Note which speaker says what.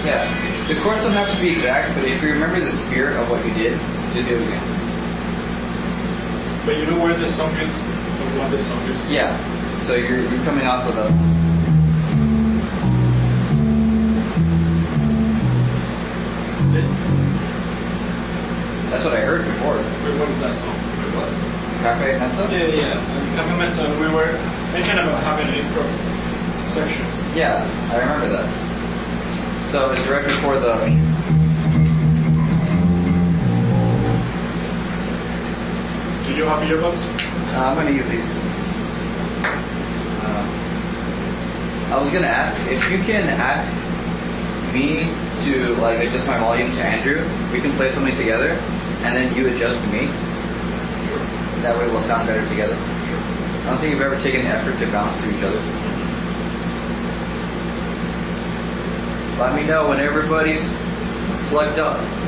Speaker 1: Yeah. The chords don't have to be exact, but if you remember the spirit of what you did, just do it again.
Speaker 2: But you know where this song is? Or what this song is?
Speaker 1: Yeah. So you're coming off of a... That's what I heard before.
Speaker 2: Wait, what is that song? Wait, what?
Speaker 1: Cafe Mezzo?
Speaker 2: Yeah. Cafe Mezzo. We were thinking about having an improv section.
Speaker 1: Yeah, I remember that. So it's right before the...
Speaker 2: Do you have earbuds?
Speaker 1: I'm going to use these. I was going to ask, if you can ask me to like adjust my volume to Andrew, we can play something together, and then you adjust to me.
Speaker 2: Sure.
Speaker 1: That way we'll sound better together.
Speaker 2: Sure.
Speaker 1: I don't think you've ever taken the effort to bounce to each other. Let me know when everybody's plugged up.